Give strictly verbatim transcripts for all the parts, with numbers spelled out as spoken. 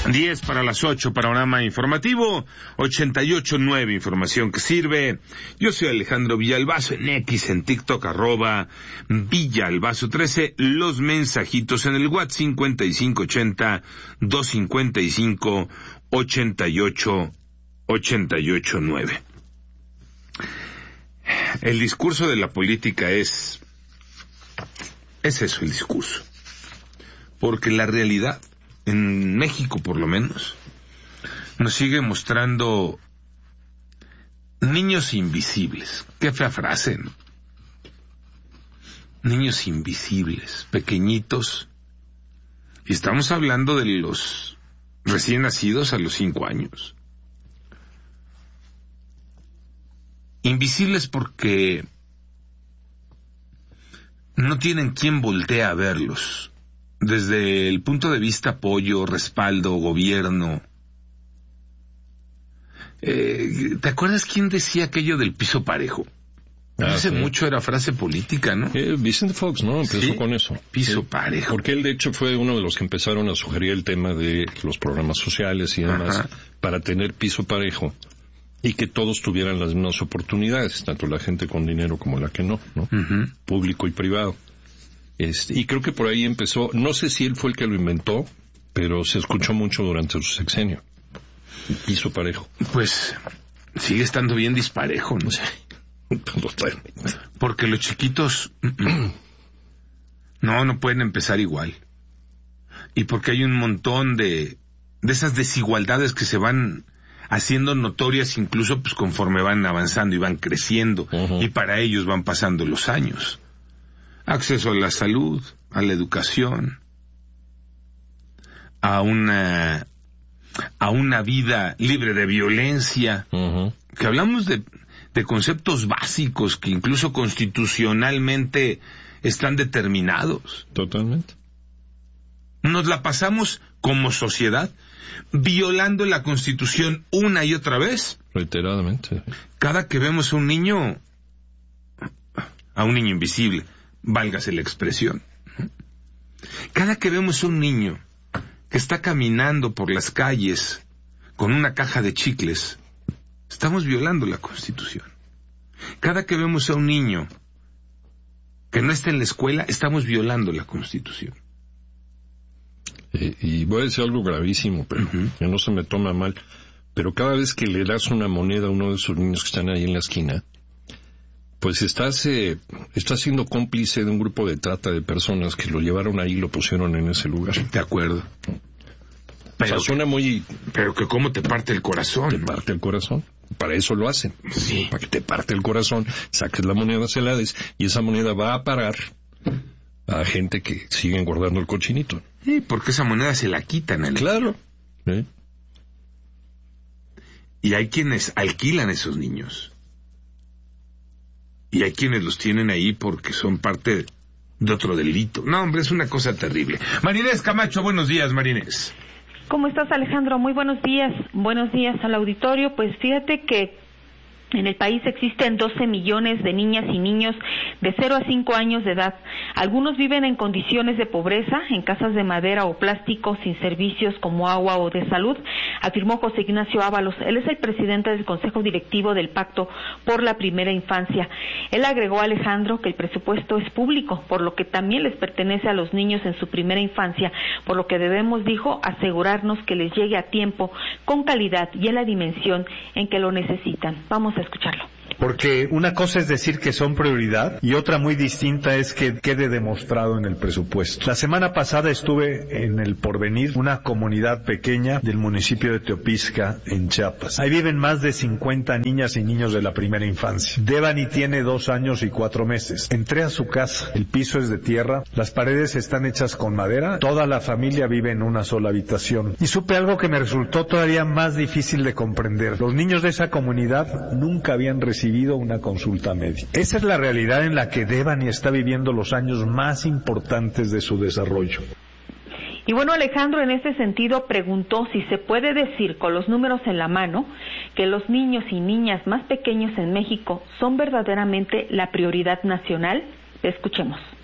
diez para las ocho, panorama informativo, ochenta y ocho punto nueve, información que sirve. Yo soy Alejandro Villalbazo, en X, en TikTok, arroba Villalbazo trece, los mensajitos en el WhatsApp cincuenta y cinco ochenta, doscientos cincuenta y cinco, ochenta y ocho, ochenta y ocho nueve. El discurso de la política es, es eso, el discurso. Porque la realidad, en México por lo menos, nos sigue mostrando niños invisibles. Qué fea frase, ¿no? Niños invisibles, pequeñitos. Y estamos hablando de los recién nacidos a los cinco años. Invisibles porque no tienen quien voltee a verlos. Desde el punto de vista apoyo, respaldo, gobierno. Eh, ¿Te acuerdas quién decía aquello del piso parejo? Ah, Hace sí. mucho era frase política, ¿no? Eh, Vicente Fox, ¿no? Empezó Sí, con eso. piso Sí, parejo. Porque él, de hecho, fue uno de los que empezaron a sugerir el tema de los programas sociales y demás, Ajá. para tener piso parejo y que todos tuvieran las mismas oportunidades, tanto la gente con dinero como la que no, ¿no? Uh-huh. Público y privado. Este, y creo que por ahí empezó, no sé si él fue el que lo inventó, pero se escuchó mucho durante su sexenio. Piso parejo. Pues sigue estando bien disparejo, ¿no? Sí. Totalmente. Porque los chiquitos no, no pueden empezar igual. Y porque hay un montón de, de esas desigualdades que se van haciendo notorias incluso pues conforme van avanzando y van creciendo. Uh-huh. Y para ellos van pasando los años. Acceso a la salud, a la educación, a una a una vida libre de violencia. Uh-huh. Que hablamos de, de conceptos básicos que incluso constitucionalmente están determinados. Totalmente. Nos la pasamos como sociedad violando la Constitución una y otra vez. Reiteradamente. Cada que vemos a un niño, a un niño invisible, válgase la expresión. Cada que vemos a un niño que está caminando por las calles con una caja de chicles, estamos violando la Constitución. Cada que vemos a un niño que no está en la escuela, estamos violando la Constitución. Eh, y voy a decir algo gravísimo, pero Uh-huh. que no se me toma mal. Pero cada vez que le das una moneda a uno de esos niños que están ahí en la esquina, pues estás, eh, estás siendo cómplice de un grupo de trata de personas que lo llevaron ahí y lo pusieron en ese lugar. De acuerdo. Pero, o sea, suena muy... pero que cómo te parte el corazón. Te ¿no? parte el corazón. Para eso lo hacen. Sí. Para que te parte el corazón, saques la moneda, se la des, y esa moneda va a parar a gente que sigue guardando el cochinito. Sí, porque esa moneda se la quitan. ¿eh? Claro. ¿Sí? Y hay quienes alquilan esos niños. Y hay quienes los tienen ahí porque son parte de otro delito. No, hombre, es una cosa terrible. Marinés Camacho, buenos días, Marinés. ¿Cómo estás, Alejandro? Muy buenos días. Buenos días al auditorio. Pues fíjate que en el país existen doce millones de niñas y niños de cero a cinco años de edad. Algunos viven en condiciones de pobreza, en casas de madera o plástico, sin servicios como agua o de salud, afirmó José Ignacio Ábalos. Él es el presidente del Consejo Directivo del Pacto por la Primera Infancia. Él agregó, Alejandro, que el presupuesto es público, por lo que también les pertenece a los niños en su primera infancia, por lo que debemos, dijo, asegurarnos que les llegue a tiempo, con calidad y en la dimensión en que lo necesitan. Vamos a escucharlo. Porque una cosa es decir que son prioridad y otra muy distinta es que quede demostrado en el presupuesto. La semana pasada estuve en El Porvenir, una comunidad pequeña del municipio de Teopisca, en Chiapas. Ahí viven más de cincuenta niñas y niños de la primera infancia. Devani tiene dos años y cuatro meses. Entré a su casa, el piso es de tierra, las paredes están hechas con madera, toda la familia vive en una sola habitación. Y supe algo que me resultó todavía más difícil de comprender. Los niños de esa comunidad nunca habían recibido una consulta médica. Esa es la realidad en la que Devani está viviendo los años más importantes de su desarrollo. Y bueno, Alejandro, en este sentido preguntó si se puede decir con los números en la mano que los niños y niñas más pequeños en México son verdaderamente la prioridad nacional. Escuchemos.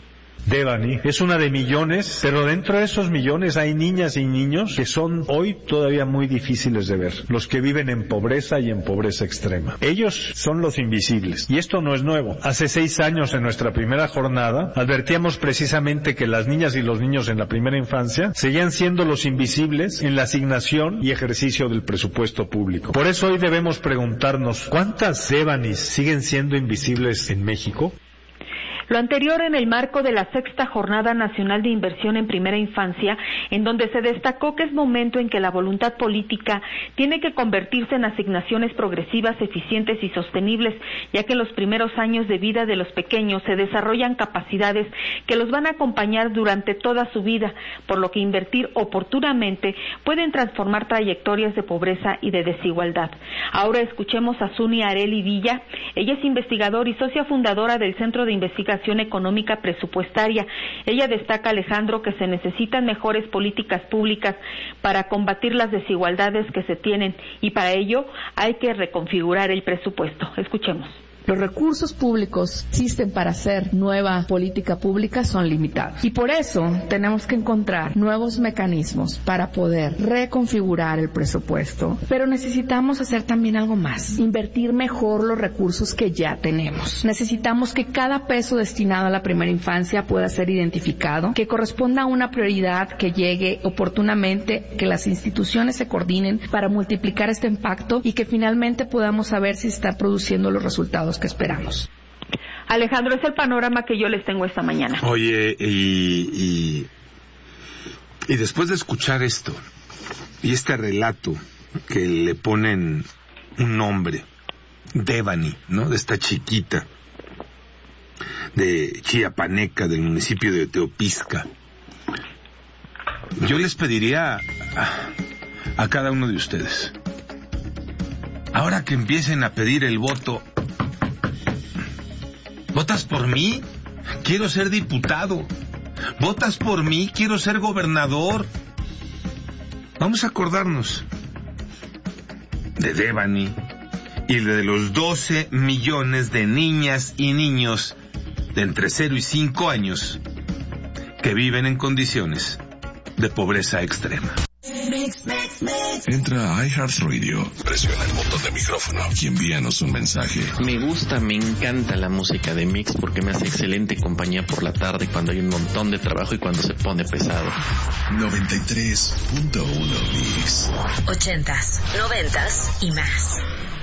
Devani es una de millones, pero dentro de esos millones hay niñas y niños que son hoy todavía muy difíciles de ver, los que viven en pobreza y en pobreza extrema. Ellos son los invisibles, y esto no es nuevo. Hace seis años, en nuestra primera jornada, advertíamos precisamente que las niñas y los niños en la primera infancia seguían siendo los invisibles en la asignación y ejercicio del presupuesto público. Por eso hoy debemos preguntarnos, ¿cuántas Devanis siguen siendo invisibles en México? Lo anterior en el marco de la sexta Jornada Nacional de Inversión en Primera Infancia, en donde se destacó que es momento en que la voluntad política tiene que convertirse en asignaciones progresivas, eficientes y sostenibles, ya que en los primeros años de vida de los pequeños se desarrollan capacidades que los van a acompañar durante toda su vida, por lo que invertir oportunamente pueden transformar trayectorias de pobreza y de desigualdad. Ahora escuchemos a Suni Areli Villa. Ella es investigadora y socia fundadora del Centro de Investigación Económica Presupuestaria. Ella destaca, Alejandro, que se necesitan mejores políticas públicas para combatir las desigualdades que se tienen, y para ello hay que reconfigurar el presupuesto. Escuchemos. Los recursos públicos que existen para hacer nueva política pública son limitados. Y por eso tenemos que encontrar nuevos mecanismos para poder reconfigurar el presupuesto. Pero necesitamos hacer también algo más. Invertir mejor los recursos que ya tenemos. Necesitamos que cada peso destinado a la primera infancia pueda ser identificado, que corresponda a una prioridad que llegue oportunamente, que las instituciones se coordinen para multiplicar este impacto y que finalmente podamos saber si está produciendo los resultados que esperamos. Alejandro, es el panorama que yo les tengo esta mañana. Oye, y, y, y después de escuchar esto, y este relato que le ponen un nombre, Devani, ¿no? De esta chiquita de Chiapaneca, del municipio de Teopisca, yo les pediría a, a cada uno de ustedes, ahora que empiecen a pedir el voto, ¿votas por mí? Quiero ser diputado. ¿Votas por mí? Quiero ser gobernador. Vamos a acordarnos de Devani y de los doce millones de niñas y niños de entre cero y cinco años que viven en condiciones de pobreza extrema. Mix, mix, mix. Entra a iHeartRadio, presiona el botón de micrófono y envíanos un mensaje. Me gusta, me encanta la música de Mix porque me hace excelente compañía por la tarde cuando hay un montón de trabajo y cuando se pone pesado. noventa y tres punto uno Mix. Ochentas, noventas y más.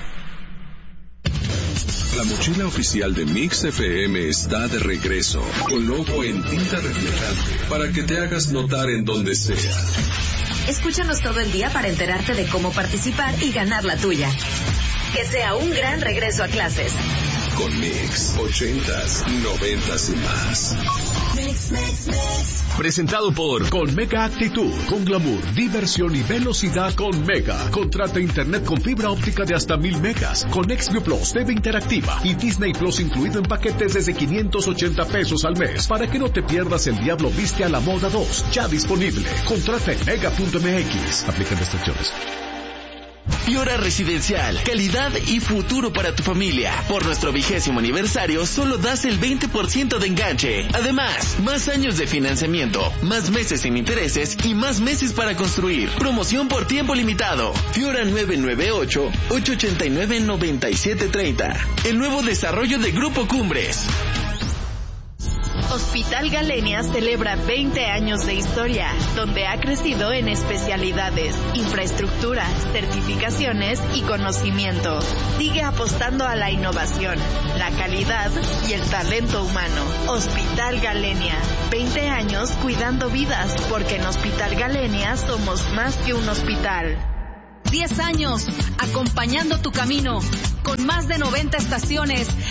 La mochila oficial de Mix F M está de regreso, con logo en tinta reflejante, para que te hagas notar en donde sea. Escúchanos todo el día para enterarte de cómo participar y ganar la tuya. Que sea un gran regreso a clases. Con Mix, ochentas, noventas y más. Mix, mix, mix. Presentado por Con Mega Actitud, con glamour, diversión y velocidad con Mega. Contrata internet con fibra óptica de hasta mil megas, con Xview Plus, T V interactiva y Disney Plus incluido en paquetes desde quinientos ochenta pesos al mes. Para que no te pierdas El Diablo Viste a la Moda dos, ya disponible. Contrata en mega punto m x. Aplican restricciones. Fiora Residencial, calidad y futuro para tu familia. Por nuestro vigésimo aniversario, solo das el veinte por ciento de enganche. Además, más años de financiamiento, más meses sin intereses y más meses para construir. Promoción por tiempo limitado. Fiora nueve nueve ocho, ocho ocho nueve, nueve siete tres cero. El nuevo desarrollo de Grupo Cumbres. Hospital Galenia celebra veinte años de historia, donde ha crecido en especialidades, infraestructura, certificaciones y conocimiento. Sigue apostando a la innovación, la calidad y el talento humano. Hospital Galenia, veinte años cuidando vidas, porque en Hospital Galenia somos más que un hospital. diez años, acompañando tu camino, con más de noventa estaciones,